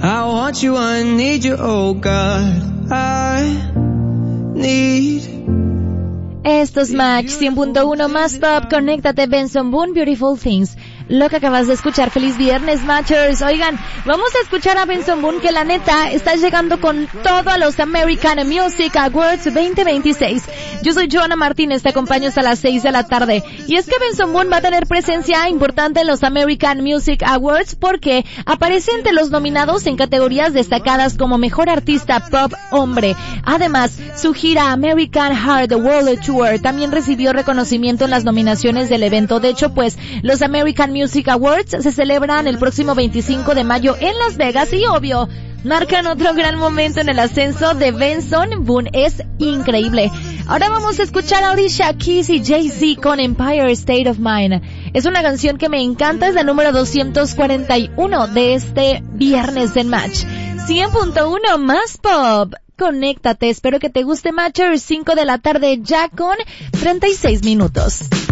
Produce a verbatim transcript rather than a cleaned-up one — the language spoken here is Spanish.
I want you, I need you, oh God, I need. Esto es Match cien punto uno más pop. Conéctate, Benson Boone, Beautiful Things. Lo que acabas de escuchar, feliz viernes, Matchers. Oigan, vamos a escuchar a Benson Boone, que la neta está llegando con todo a los American Music Awards veinte veintiséis. Yo soy Joana Martínez, te acompaño hasta las seis de la tarde. Y es que Benson Boone va a tener presencia importante en los American Music Awards porque aparece entre los nominados en categorías destacadas como Mejor Artista Pop Hombre. Además, su gira American Heart World Tour también recibió reconocimiento en las nominaciones del evento. De hecho, pues, los American Music Awards se celebran el próximo veinticinco de mayo en Las Vegas y, obvio, marcan otro gran momento en el ascenso de Benson Boone. Es increíble. Ahora vamos a escuchar a Alicia Keys y Jay-Z con Empire State of Mind. Es una canción que me encanta, es la número doscientos cuarenta y uno de este viernes en Match cien punto uno más pop. Conéctate, espero que te guste, Matcher. Cinco de la tarde ya con treinta y seis minutos.